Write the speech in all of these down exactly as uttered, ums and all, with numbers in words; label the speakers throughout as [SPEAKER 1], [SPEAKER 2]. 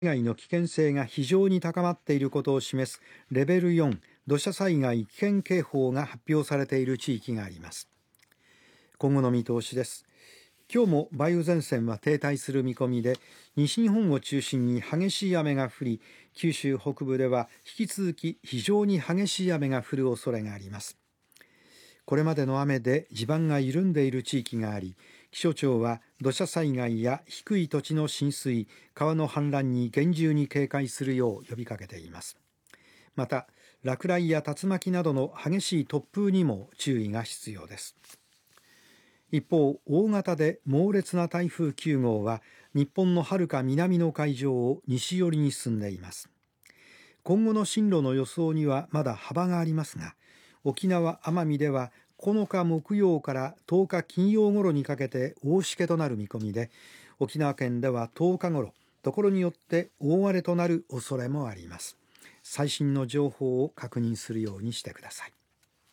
[SPEAKER 1] 被害の危険性が非常に高まっていることを示すレベルよん土砂災害危険警報が発表されている地域があります。今後の見通しです。今日も梅雨前線は停滞する見込みで、西日本を中心に激しい雨が降り、九州北部では引き続き非常に激しい雨が降る恐れがあります。これまでの雨で地盤が緩んでいる地域があり、気象庁は土砂災害や低い土地の浸水、川の氾濫に厳重に警戒するよう呼びかけています。また、落雷や竜巻などの激しい突風にも注意が必要です。一方、大型で猛烈な台風きゅう号は日本の遥か南の海上を西寄りに進んでいます。今後の進路の予想にはまだ幅がありますが、沖縄・奄美ではこのか木曜からとおか金曜頃にかけて大しけとなる見込みで、沖縄県ではとおか頃、ところによって大荒れとなる恐れもあります。最新の情報を確認するようにしてください。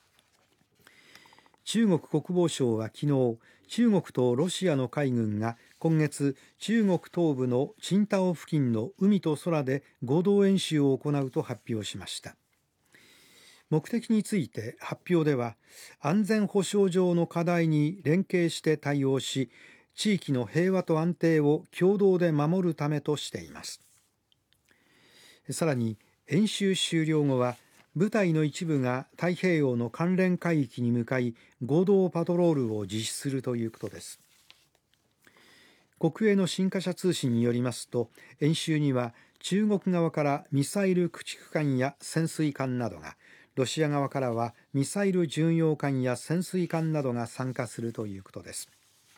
[SPEAKER 1] 中国国防省は昨日、中国とロシアの海軍が今月、中国東部の青島付近の海と空で合同演習を行うと発表しました。目的について発表では、安全保障上の課題に連携して対応し、地域の平和と安定を共同で守るためとしています。さらに、演習終了後は、部隊の一部が太平洋の関連海域に向かい、合同パトロールを実施するということです。国営の新華社通信によりますと、演習には中国側からミサイル駆逐艦や潜水艦などが、ロシア側からはミサイル巡洋艦や潜水艦などが参加するということです。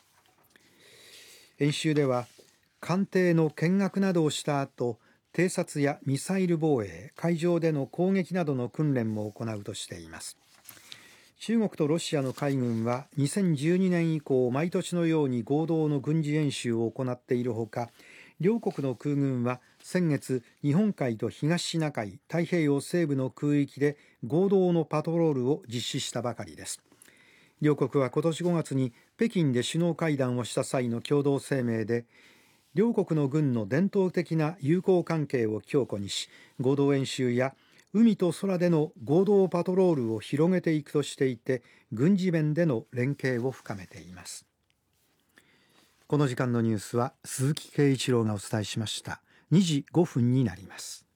[SPEAKER 1] 演習では、艦艇の見学などをした後、偵察やミサイル防衛、海上での攻撃などの訓練も行うとしています。中国とロシアの海軍はにせんじゅうにねん以降、毎年のように合同の軍事演習を行っているほか、両国の空軍は先月、日本海と東シナ海、太平洋西部の空域で合同のパトロールを実施したばかりです。両国は今年ごがつに北京で首脳会談をした際の共同声明で、両国の軍の伝統的な友好関係を強固にし、合同演習や海と空での合同パトロールを広げていくとしていて、軍事面での連携を深めています。この時間のニュースは鈴木圭一郎がお伝えしました。にじごふんになります。